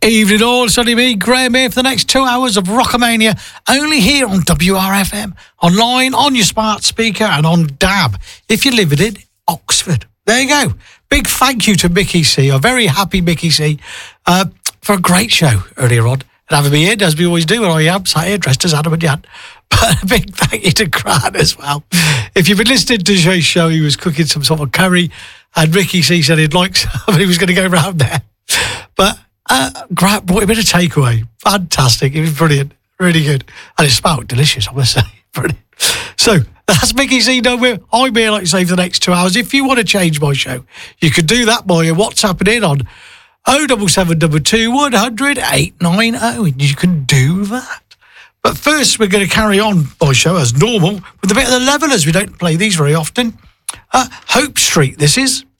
Evening all, it's only me, Graham, here for the next 2 hours of Rockamania, only here on WRFM, online, on your smart speaker and on DAB, if you're living in Oxford. There you go. Big thank you to Mickey C, a very happy Mickey C, for a great show earlier on, and having me in, as we always do, and I am sat here dressed as Adam and Jan. But a big thank you to Grant as well. If you've been listening to Jay's show, he was cooking some sort of curry, and Mickey C said he'd like some, and he was going to go round there. But Grant brought him in a takeaway. Fantastic. It was brilliant. Really good. And it smelled delicious, I must say. Brilliant. So, that's Mickey C. I'm here, like I say, for the next 2 hours. If you want to change my show, you can do that by WhatsApping in on 07722 100 890. And you can do that. But first, we're going to carry on my show as normal with a bit of the Levellers. We don't play these very often. Hope Street, this is.